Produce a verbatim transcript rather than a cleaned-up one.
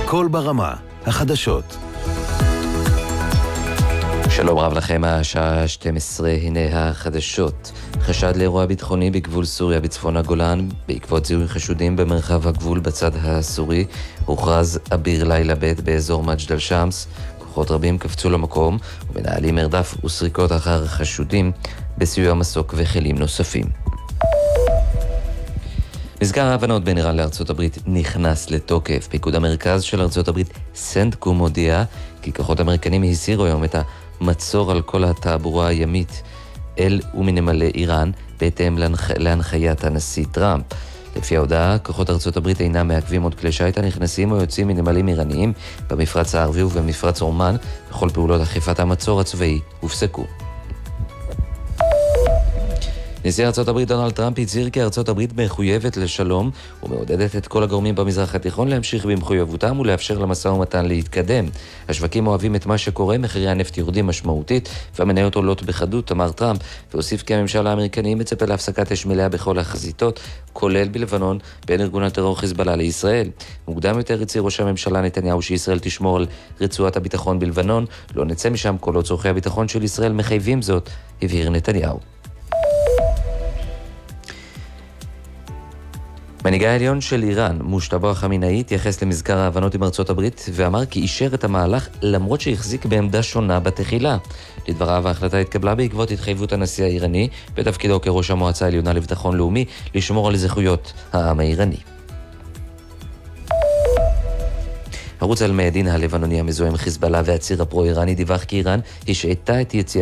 קול ברמה, החדשות. שלום רב לכם, השעה שתים עשרה, הנה החדשות. חשד לאירוע ביטחוני בגבול סוריה בצפון הגולן, בעקבות זיהוי חשודים במרחב הגבול בצד הסורי, הוכרז אביר לילה ב' באזור מג'דל שמס. כוחות רבים קפצו למקום, ומנהלים מרדף וסריקות אחר חשודים, בסיוע מסוק וכלים נוספים. מזכר ההבנות בין איראן לארצות הברית נכנס לתוקף. פיקוד המרכז של ארצות הברית סנטקום הודיע כי כוחות אמריקנים הסירו היום את המצור על כל התעבורה הימית אל ומנמלי איראן בהתאם להנח... להנחיית הנשיא טראמפ. לפי ההודעה, כוחות ארצות הברית אינם מעכבים עוד כלי שיט הנכנסים או יוצאים מנמלים איראניים במפרץ הערבי ובמפרץ עומאן, וכל פעולות אכיפת המצור הצבאי הופסקו. נשיא ארצות הברית דונלד טראמפ הצהיר כי ארצות הברית מחויבת לשלום ומעודדת את כל הגורמים במזרח התיכון להמשיך במחויבותם ולאפשר למשא ומתן להתקדם. השווקים אוהבים את מה שקורה, מחירי הנפט יורדים משמעותית והמניות עולות בחדות, אמר טראמפ, והוסיף כי הממשל האמריקני מצפה להפסקת אש מלאה בכל החזיתות, כולל בלבנון, בין ארגון הטרור חיזבאללה לישראל. מוקדם יותר הצהיר ראש הממשלה נתניהו שישראל תשמור על רצועת הביטחון בלבנון, לא נצא משם כל עוד צורכי הביטחון של ישראל מחייבים זאת, הבהיר נתניהו. מנהיגה העליון של איראן, מושתבא חמינאי, התייחס למזכר ההבנות עם ארצות הברית ואמר כי אישר את המהלך למרות שהחזיק בעמדה שונה בתחילה. לדבריו, ההחלטה התקבלה בעקבות התחייבות הנשיא האיראני בתפקידו כראש המועצה העליונה לביטחון לאומי לשמור על זכויות העם האיראני. ערוץ אל-מיאדין הלבנוני המזוהה עם חיזבאללה והציר הפרו-איראני דיווח כי איראן השעתה את יציאת